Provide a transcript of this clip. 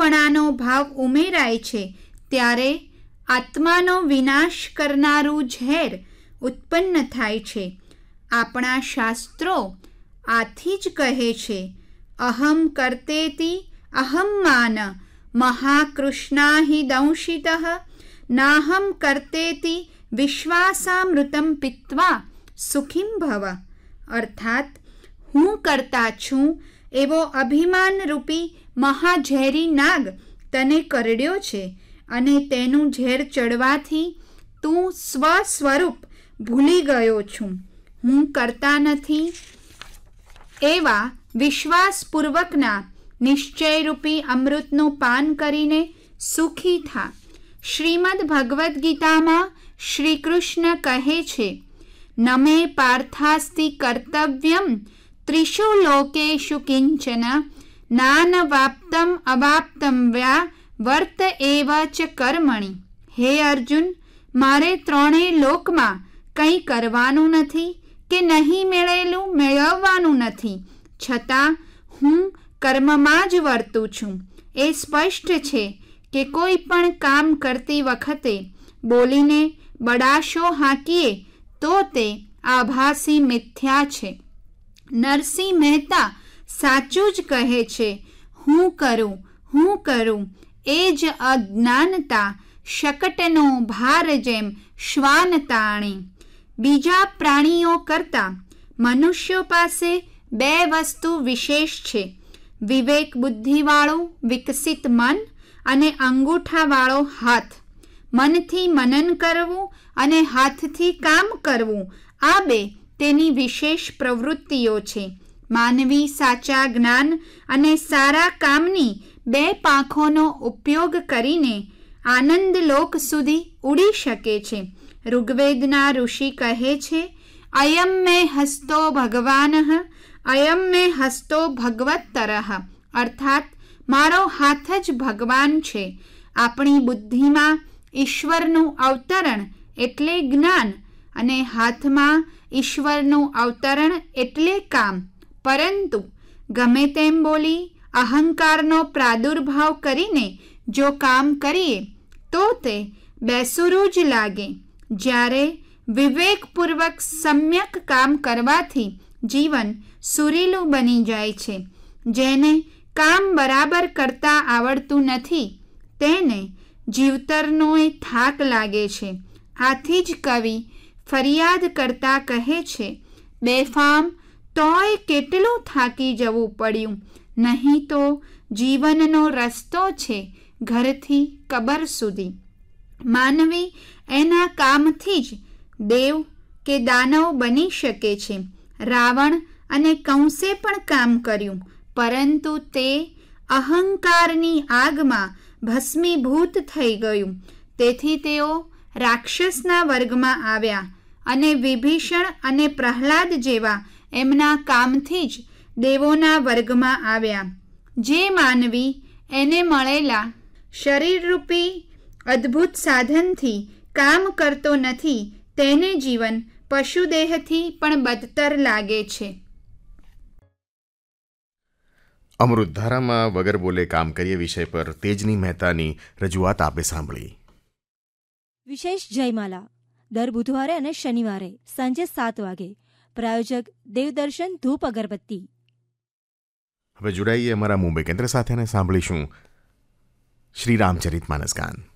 હું-પણાનો ભાવ ઉમેરાય છે ત્યારે આત્માનો વિનાશ કરનારું ઝેર ઉત્પન્ન થાય છે. આપણા શાસ્ત્રો આથી જ કહે છે, અહમ કર્તેતિ અહમ માન મહાકૃષ્ણા હિ દંશિતઃ નાહમ કર્તેતિ વિશ્વાસામૃતમ પીત્વા સુખીમ ભવ. અર્થાત હું કરતા છું એવો અભિમાનરૂપી મહાઝેરી નાગ તને કરડ્યો છે અને તેનું ઝેર ચડવાથી તું સ્વસ્વરૂપ ભૂલી ગયો છું. હું કરતા નથી એવા વિશ્વાસપૂર્વકના નિશ્ચયરૂપી અમૃતનું પાન કરીને સુખી થા. શ્રીમદ ભગવદ્ ગીતામાં શ્રી કૃષ્ણ કહે છે, નમે પાર્થાસ્તિ કર્તવ્યમ ત્રિષુ લોકેષુ કિંચન નાનવાપ્તમ અવાપ્તમ વ્યા વર્ત એવ ચ કર્મણિ. હે અર્જુન, મારે ત્રણેય લોકમાં કંઈ કરવાનું નથી કે નહીં મેળેલું મેળવવાનું નથી, છતાં હું કર્મમાં જ વર્તું છું. એ સ્પષ્ટ છે કે કોઈ પણ કામ કરતી વખતે બોલીને બડાશો હાંકીએ તો તે આભાસી મિથ્યા છે. નરસિંહ મહેતા સાચું જ કહે છે, હું કરું એ જ અજ્ઞાનતા શકટનો ભાર જેમ શ્વાન તાણી. બીજા પ્રાણીઓ કરતાં મનુષ્યો પાસે બે વસ્તુ વિશેષ છે, વિવેક બુદ્ધિવાળું વિકસિત મન અને અંગૂઠાવાળો હાથ. મનથી મનન કરવું અને હાથથી કામ કરવું, આ બે તેની વિશેષ પ્રવૃત્તિઓ છે. માનવી સાચા જ્ઞાન અને સારા કામની બે પાંખોનો ઉપયોગ કરીને આનંદ લોક સુધી ઉડી શકે છે. ઋગ્વેદના ઋષિ કહે છે, અયમ મે હસ્તો ભગવાનઃ અયમ મે હસ્તો ભગવત્તરઃ. અર્થાત મારો હાથ જ ભગવાન છે. આપણી બુદ્ધિમાં ઈશ્વરનું અવતરણ એટલે જ્ઞાન અને હાથમાં ઈશ્વરનું અવતરણ એટલે કામ. પરંતુ ગમે તેમ બોલી અહંકારનો પ્રાદુર્ભાવ કરીને જો કામ કરીએ તો તે બેસુરું જ લાગે. જ્યારે વિવેકપૂર્વક સમ્યક કામ કરવાથી જીવન સુરીલું બની જાય છે. જેને કામ બરાબર કરતા આવડતું નથી તેને જીવતરનોય થાક લાગે છે. આથી જ કવિ ફરિયાદ કરતા કહે છે, બેફામ તોય કેટલું થાકી જવું પડ્યું, નહીં તો જીવનનો રસ્તો છે ઘરથી કબર સુધી. માનવી એના કામથી જ દેવ કે દાનવ બની શકે છે. રાવણ અને કંસે પણ કામ કર્યું, પરંતુ તે અહંકારની આગમાં ભસ્મીભૂત થઈ ગયું. તેથી તેઓ રાક્ષસના વર્ગમાં આવ્યા અને વિભીષણ અને પ્રહલાદ જેવા એમના કામથી જ દેવોના વર્ગમાં આવ્યા. જે માનવી એને મળેલા શરીરરૂપી અદ્ભુત સાધનથી કામ કરતો નથી તેને જીવન પશુદેહથી પણ બદતર લાગે છે. અમૃતધારામાં વગર બોલે કામ કરીએ વિષય પર તેજની મહેતાની રજૂઆત આપે સાંભળી. વિશેષ જયમાલા દર બુધવારે અને શનિવારે સાંજે 7 વાગે. પ્રાયોજક દેવદર્શન ધૂપ અગરબત્તી. હવે જોડાઈએ અમારા મુંબઈ કેન્દ્ર સાથે અને સાંભળીશું શ્રી રામચરિત માનસ ગાન.